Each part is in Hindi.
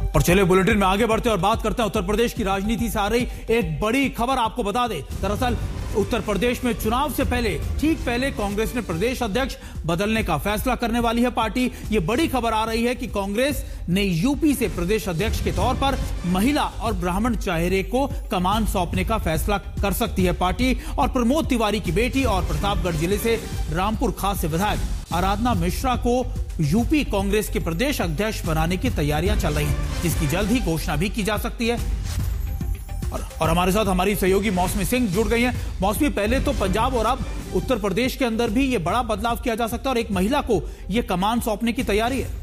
और चलिए बुलेटिन में आगे बढ़ते हैं और बात करते हैं उत्तर प्रदेश की राजनीति से आ रही एक बड़ी खबर आपको बता दें। दरअसल उत्तर प्रदेश में चुनाव से ठीक पहले कांग्रेस ने प्रदेश अध्यक्ष बदलने का फैसला करने वाली है पार्टी। ये बड़ी खबर आ रही है कि कांग्रेस ने यूपी से प्रदेश अध्यक्ष के तौर पर महिला और ब्राह्मण चेहरे को कमान सौंपने का फैसला कर सकती है पार्टी। और प्रमोद तिवारी की बेटी और प्रतापगढ़ जिले से रामपुर खास से विधायक आराधना मिश्रा को यूपी कांग्रेस के प्रदेश अध्यक्ष बनाने की तैयारियां चल रही हैं, जिसकी जल्द ही घोषणा भी की जा सकती है। और हमारे साथ हमारी सहयोगी मौसमी सिंह जुड़ गई हैं। मौसमी, पहले तो पंजाब और अब उत्तर प्रदेश के अंदर भी ये बड़ा बदलाव किया जा सकता है और एक महिला को ये कमान सौंपने की तैयारी है।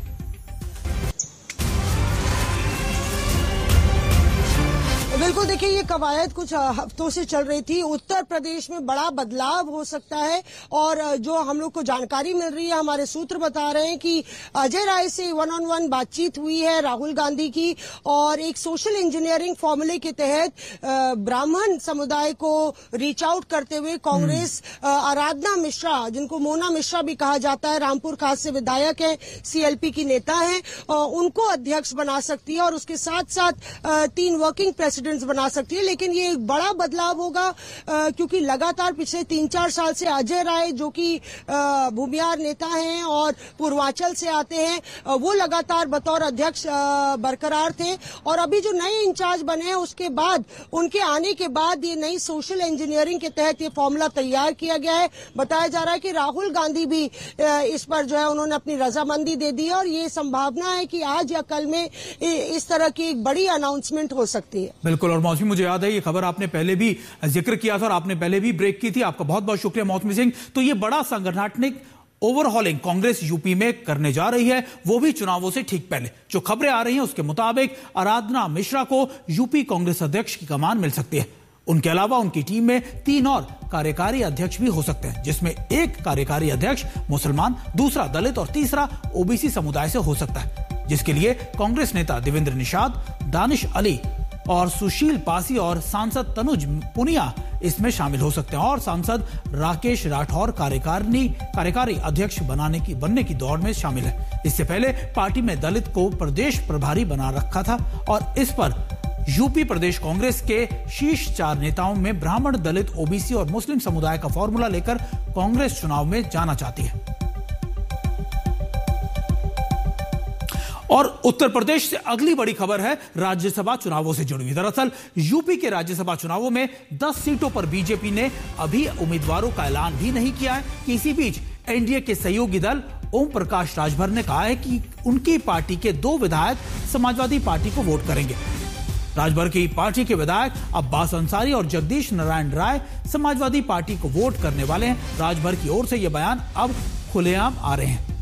बिल्कुल, देखिए ये कवायद कुछ हफ्तों से चल रही थी। उत्तर प्रदेश में बड़ा बदलाव हो सकता है और जो हम लोग को जानकारी मिल रही है, हमारे सूत्र बता रहे हैं कि अजय राय से 1-on-1 बातचीत हुई है राहुल गांधी की और एक सोशल इंजीनियरिंग फॉर्मूले के तहत ब्राह्मण समुदाय को रीच आउट करते हुए कांग्रेस आराधना मिश्रा, जिनको मोना मिश्रा भी कहा जाता है, रामपुर खास से विधायक है, सीएलपी की नेता है, उनको अध्यक्ष बना सकती है और उसके साथ साथ 3 वर्किंग प्रेसिडेंट बना सकती है। लेकिन ये एक बड़ा बदलाव होगा क्योंकि लगातार पिछले 3-4 साल से अजय राय, जो कि भूमिहार नेता हैं और पूर्वांचल से आते हैं, वो लगातार बतौर अध्यक्ष बरकरार थे। और अभी जो नए इंचार्ज बने हैं उसके बाद, उनके आने के बाद ये नई सोशल इंजीनियरिंग के तहत ये फॉर्मूला तैयार किया गया है। बताया जा रहा है कि राहुल गांधी भी इस पर जो है उन्होंने अपनी रजामंदी दे दी है और ये संभावना है कि आज या कल में इस तरह की एक बड़ी अनाउंसमेंट हो सकती है। बिल्कुल। और मौसमी, मुझे याद है ये खबर आपने पहले भी जिक्र किया था और आपने पहले भी ब्रेक की थी। आपका बहुत बहुत शुक्रिया मौसमी सिंह। तो ये बड़ा संगठनात्मक ओवरहॉलिंग कांग्रेस यूपी में करने जा रही है, वो भी चुनावों से ठीक पहले। जो खबरें आ रही हैं उसके मुताबिक आराधना मिश्रा को यूपी कांग्रेस अध्यक्ष की कमान मिल सकती है। उनके अलावा उनकी टीम में 3 और कार्यकारी अध्यक्ष भी हो सकते हैं, जिसमें एक कार्यकारी अध्यक्ष मुसलमान, दूसरा दलित और तीसरा ओबीसी समुदाय से हो सकता है, जिसके लिए कांग्रेस नेता देवेंद्र निषाद, दानिश अली और सुशील पासी और सांसद तनुज पुनिया इसमें शामिल हो सकते हैं। और सांसद राकेश राठौर कार्यकारी अध्यक्ष बनने की दौड़ में शामिल है। इससे पहले पार्टी में दलित को प्रदेश प्रभारी बना रखा था और इस पर यूपी प्रदेश कांग्रेस के शीर्ष 4 नेताओं में ब्राह्मण, दलित, ओबीसी और मुस्लिम समुदाय का फॉर्मूला लेकर कांग्रेस चुनाव में जाना चाहती है। और उत्तर प्रदेश से अगली बड़ी खबर है राज्यसभा चुनावों से जुड़ी हुई। दरअसल यूपी के राज्यसभा चुनावों में 10 सीटों पर बीजेपी ने अभी उम्मीदवारों का ऐलान भी नहीं किया है। इसी बीच एनडीए के सहयोगी दल ओम प्रकाश राजभर ने कहा है कि उनकी पार्टी के 2 विधायक समाजवादी पार्टी को वोट करेंगे। राजभर की पार्टी के विधायक अब्बास अंसारी और जगदीश नारायण राय समाजवादी पार्टी को वोट करने वाले हैं। राजभर की ओर से यह बयान अब खुलेआम आ रहे हैं।